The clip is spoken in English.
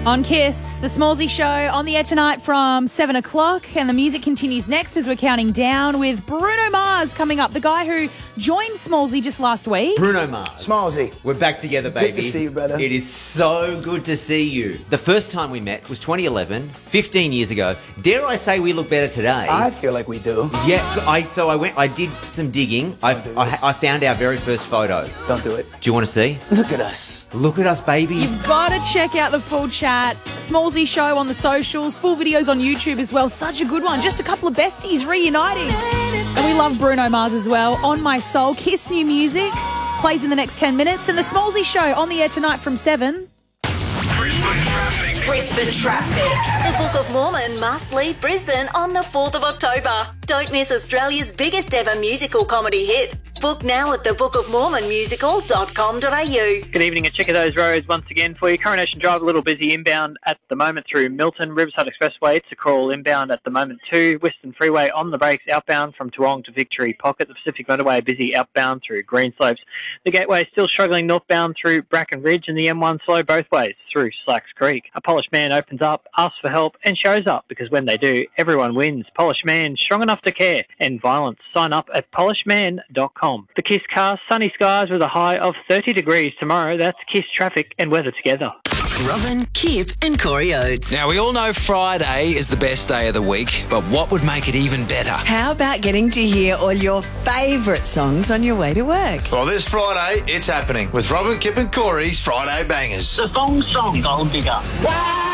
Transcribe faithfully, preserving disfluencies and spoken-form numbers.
On Kiss, the Smallsy Show on the air tonight from seven o'clock, and the music continues next as we're counting down with Bruno Mars coming up, the guy who joined Smallsy just last week. Bruno Mars. Smallsy. We're back together, baby. Good to see you, brother. It is so good to see you. The first time we met was twenty eleven, fifteen years ago. Dare I say we look better today? I feel like we do. Yeah, I so I went, I did some digging. I, do I, this. I found our very first photo. Don't do it. Do you want to see? Look at us. Look at us, babies. You've got to check out the full chat. Smallsy Show on the socials, full videos on YouTube as well. Such a good one. Just a couple of besties reuniting. And we love Bruno Mars as well. On My Soul, Kiss new music. Plays in the next ten minutes. And the Smallsy Show on the air tonight from seven. Brisbane traffic. The Book of Mormon must leave Brisbane on the fourth of October. Don't miss Australia's biggest ever musical comedy hit. Book now at the book of mormon musical dot com dot a u. Good evening, a check of those roads once again for you. Coronation Drive a little busy inbound at the moment through Milton. Riverside Expressway to Coral inbound at the moment too. Western Freeway on the brakes outbound from Toowong to Victory Pocket. The Pacific Motorway busy outbound through Greenslopes. The Gateway still struggling northbound through Bracken Ridge, and the M one slow both ways through Slacks Creek. A Polished Man opens up, asks for help and shows up, because when they do, everyone wins. Polished Man, strong enough to care. End violence. Sign up at polished man dot com. The Kiss car, sunny skies with a high of thirty degrees tomorrow. That's Kiss traffic and weather together. Robin, Kip and Corey Oates. Now, we all know Friday is the best day of the week, but what would make it even better? How about getting to hear all your favourite songs on your way to work? Well, this Friday, it's happening with Robin, Kip and Corey's Friday Bangers. The Thong Song Gold Digger.